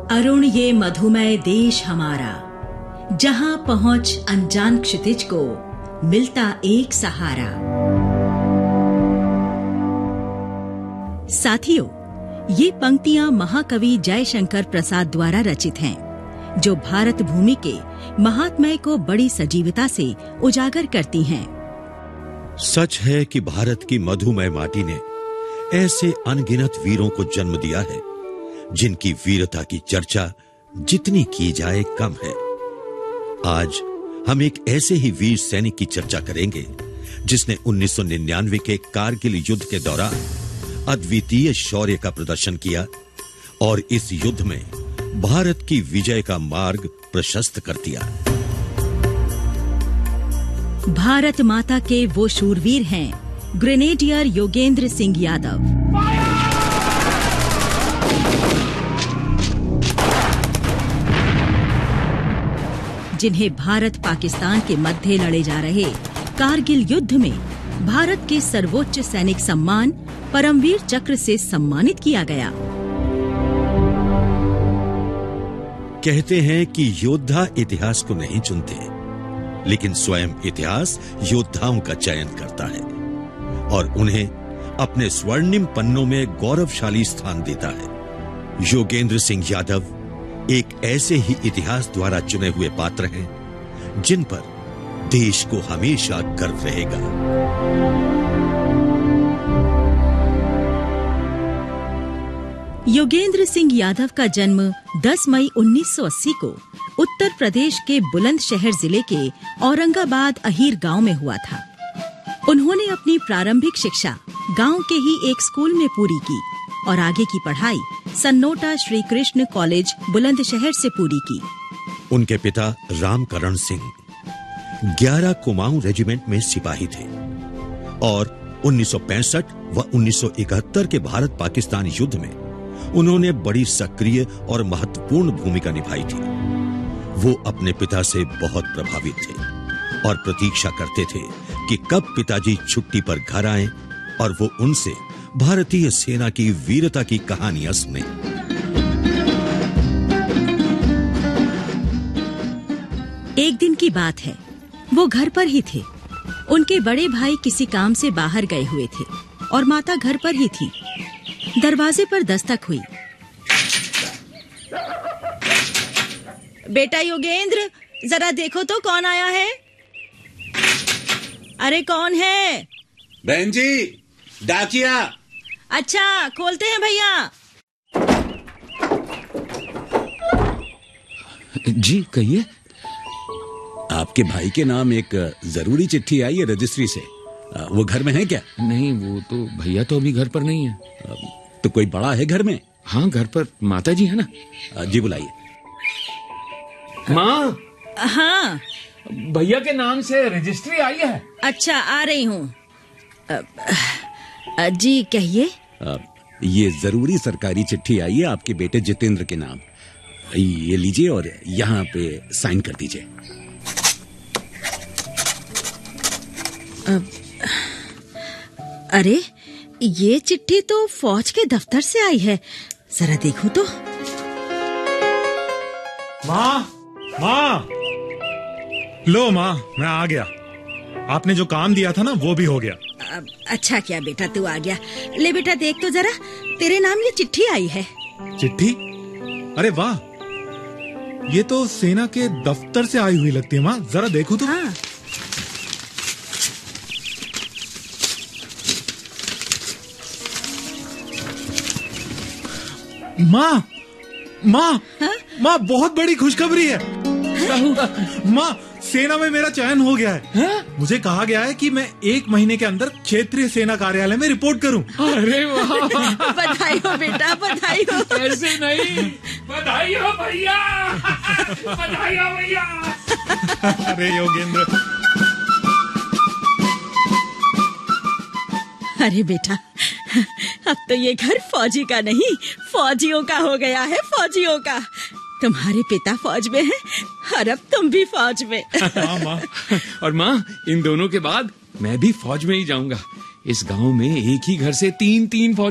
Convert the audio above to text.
अरुण ये मधुमय देश हमारा, जहां पहुंच अनजान क्षितिज को मिलता एक सहारा। साथियों, ये पंक्तियां महाकवि जयशंकर प्रसाद द्वारा रचित हैं, जो भारत भूमि के महात्म्य को बड़ी सजीवता से उजागर करती हैं। सच है कि भारत की मधुमय माटी ने ऐसे अनगिनत वीरों को जन्म दिया है, जिनकी वीरता की चर्चा जितनी की जाए कम है। आज हम एक ऐसे ही वीर सैनिक की चर्चा करेंगे, जिसने 1999 के कारगिल युद्ध के दौरान अद्वितीय शौर्य का प्रदर्शन किया और इस युद्ध में भारत की विजय का मार्ग प्रशस्त कर दिया। भारत माता के वो शूरवीर हैं ग्रेनेडियर योगेंद्र सिंह यादव। जिन्हें भारत पाकिस्तान के मध्य लड़े जा रहे कारगिल युद्ध में भारत के सर्वोच्च सैनिक सम्मान परमवीर चक्र से सम्मानित किया गया। कहते हैं कि योद्धा इतिहास को नहीं चुनते, लेकिन स्वयं इतिहास योद्धाओं का चयन करता है और उन्हें अपने स्वर्णिम पन्नों में गौरवशाली स्थान देता है। योगेंद्र सिंह यादव एक ऐसे ही इतिहास द्वारा चुने हुए पात्र हैं, जिन पर देश को हमेशा गर्व रहेगा। योगेंद्र सिंह यादव का जन्म 10 मई 1980 को उत्तर प्रदेश के बुलंदशहर जिले के औरंगाबाद अहीर गांव में हुआ था। उन्होंने अपनी प्रारंभिक शिक्षा गांव के ही एक स्कूल में पूरी की और आगे की पढ़ाई सन्नोटा श्री कृष्ण कॉलेज बुलंदशहर से पूरी की। उनके पिता रामकरण सिंह 11 कुमाऊं रेजिमेंट में सिपाही थे और 1965 व 1971 के भारत पाकिस्तान युद्ध में उन्होंने बड़ी सक्रिय और महत्वपूर्ण भूमिका निभाई थी। वो अपने पिता से बहुत प्रभावित थे और प्रतीक्षा करते थे कि कब पिताजी छुट्टी पर घर आएं और वो उनसे भारतीय सेना की वीरता की कहानियां सुने। एक दिन की बात है, वो घर पर ही थे। उनके बड़े भाई किसी काम से बाहर गए हुए थे और माता घर पर ही थी। दरवाजे पर दस्तक हुई। बेटा योगेंद्र, जरा देखो तो कौन आया है। अरे कौन है? बहन जी, डाकिया। अच्छा, खोलते हैं भैया। जी कहिए। आपके भाई के नाम एक जरूरी चिट्ठी आई है रजिस्ट्री से। वो घर में है क्या? नहीं, वो तो भैया तो अभी घर पर नहीं है। तो कोई बड़ा है घर में? हाँ, घर पर माता जी है ना। जी बुलाइए। माँ। हाँ, भैया के नाम से रजिस्ट्री आई है। अच्छा, आ रही हूँ। जी कहिए। ये जरूरी सरकारी चिट्ठी आई है आपके बेटे जितेंद्र के नाम। ये लीजिए और यहाँ पे साइन कर दीजिए। अरे, ये चिट्ठी तो फौज के दफ्तर से आई है, जरा देखूं तो। माँ, माँ, लो माँ, मैं आ गया। आपने जो काम दिया था ना, वो भी हो गया। अच्छा क्या बेटा, तू आ गया। ले बेटा, देख तो जरा, तेरे नाम ये चिट्ठी आई है। चिट्ठी? अरे वाह, ये तो सेना के दफ्तर से आई हुई लगती है माँ, जरा देखो तो। हाँ। माँ, माँ, माँ, बहुत बड़ी खुशखबरी है। माँ, सेना में मेरा चयन हो गया है। मुझे कहा गया है कि मैं 1 महीने के अंदर क्षेत्रीय सेना कार्यालय में रिपोर्ट करूं। अरे वाह, बधाई हो बेटा, बधाई हो। ऐसे नहीं, बधाई हो भैया, बधाई हो भैया। अरे योगेंद्र। अरे बेटा, अब तो ये घर फौजी का नहीं, फौजियों का हो गया है, फौजियों का। तुम्हारे पिता फौज में हैं और अब तुम भी फौज में। हाँ माँ। और माँ, इन दोनों के बाद मैं भी फौज में ही जाऊंगा। इस गांव में एक ही घर से 3-3 फौज